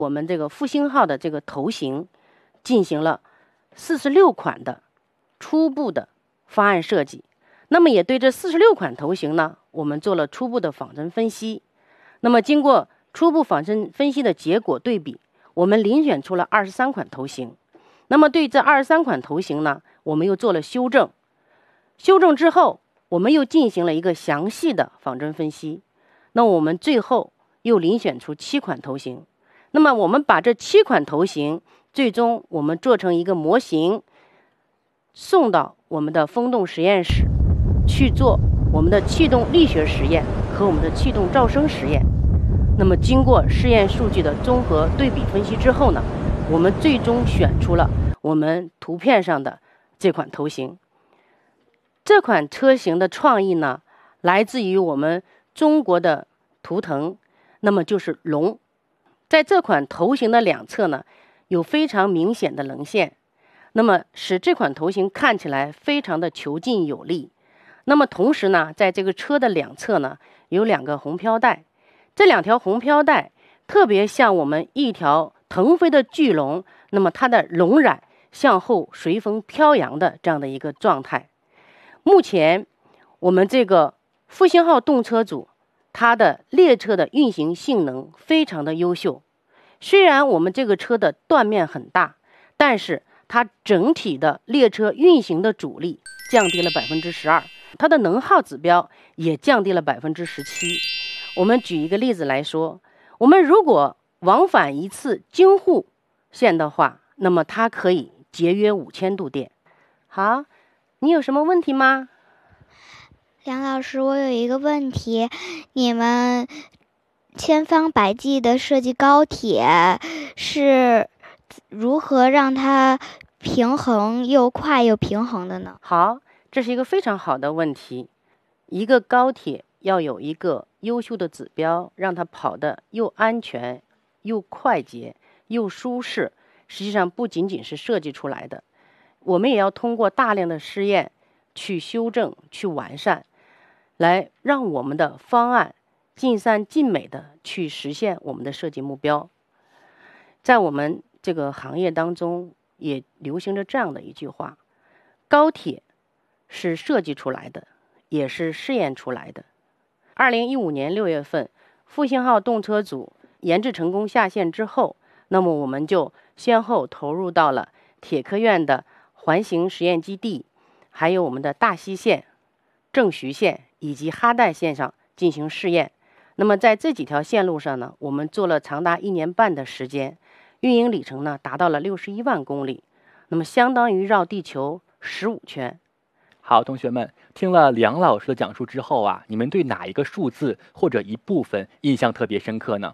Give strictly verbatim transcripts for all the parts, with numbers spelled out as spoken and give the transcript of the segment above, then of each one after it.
我们这个复兴号的这个头型进行了四十六款的初步的方案设计。那么也对这四十六款头型呢，我们做了初步的仿真分析。那么经过初步仿真分析的结果对比，我们遴选出了二十三款头型。那么对这二十三款头型呢，我们又做了修正。修正之后，我们又进行了一个详细的仿真分析。那我们最后又遴选出七款头型。那么我们把这七款头型最终我们做成一个模型，送到我们的风洞实验室去做我们的气动力学实验和我们的气动噪声实验。那么经过试验数据的综合对比分析之后呢，我们最终选出了我们图片上的这款头型。这款车型的创意呢，来自于我们中国的图腾，那么就是龙。在这款头型的两侧呢，有非常明显的棱线，那么使这款头型看起来非常的遒劲有力。那么同时呢，在这个车的两侧呢，有两个红飘带，这两条红飘带特别像我们一条腾飞的巨龙，那么它的龙染向后随风飘扬的这样的一个状态。目前我们这个复兴号动车组它的列车的运行性能非常的优秀，虽然我们这个车的段面很大，但是它整体的列车运行的阻力降低了百分之十二，它的能耗指标也降低了百分之十七。我们举一个例子来说，我们如果往返一次京沪线的话，那么它可以节约五千度电。好，你有什么问题吗？ 梁老师，我有一个问题，你们千方百计的设计高铁是如何让它平衡又快又平衡的呢？ 好，这是一个非常好的问题。一个高铁要有一个优秀的指标，让它跑得又安全又快捷又舒适，实际上不仅仅是设计出来的，我们也要通过大量的试验去修正去完善，来让我们的方案尽善尽美的去实现我们的设计目标。在我们这个行业当中也流行着这样的一句话，高铁是设计出来的，也是试验出来的。二零一五年六月份，复兴号动车组研制成功下线之后，那么我们就先后投入到了铁科院的环形实验基地，还有我们的大西线、正徐线以及哈代线上进行试验。那么在这几条线路上呢，我们做了长达一年半的时间，运营里程呢达到了六十一万公里，那么相当于绕地球十五圈。 好，同学们，听了梁老师的讲述之后啊，你们对哪一个数字或者一部分印象特别深刻呢？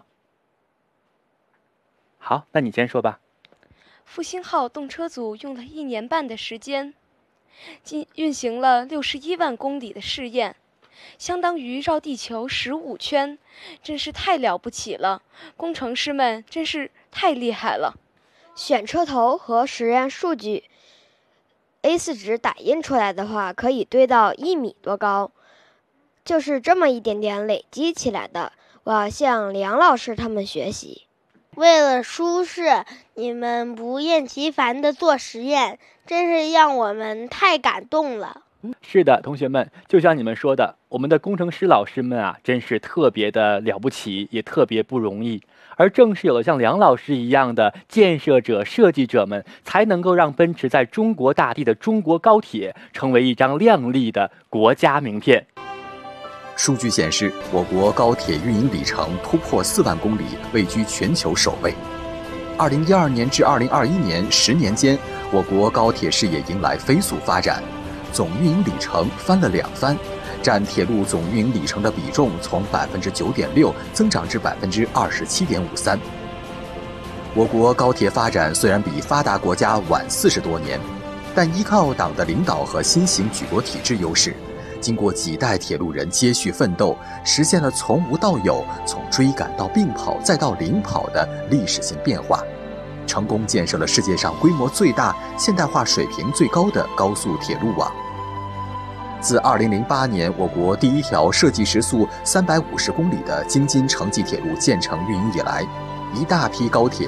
好，那你先说吧。 复兴号动车组用了一年半的时间，进运行了六十一万公里的试验，相当于绕地球十五圈，真是太了不起了！工程师们真是太厉害了。 选车头和实验数据 A 四 纸打印出来的话，可以堆到一米多高，就是这么一点点累积起来的。我要向梁老师他们学习。 为了舒适，你们不厌其烦地做实验，真是让我们太感动了。 是的，同学们，就像你们说的，我们的工程师老师们啊，真是特别的了不起，也特别不容易。而正是有了像梁老师一样的建设者、设计者们，才能够让奔驰在中国大地的中国高铁成为一张亮丽的国家名片。 数据显示，我国高铁运营里程突破四万公里，位居全球首位。二零一二年至二零二一年十年间，我国高铁事业迎来飞速发展，总运营里程翻了两番，占铁路总运营里程的比重从百分之九点六增长至百分之二十七点五三。我国高铁发展虽然比发达国家晚四十多年，但依靠党的领导和新型举国体制优势，经过几代铁路人接续奋斗，实现了从无到有、从追赶到并跑再到领跑的历史性变化，成功建设了世界上规模最大、现代化水平最高的高速铁路网。自二零零八年我国第一条设计时速三百五十公里的京津城际铁路建成运营以来， 一大批高铁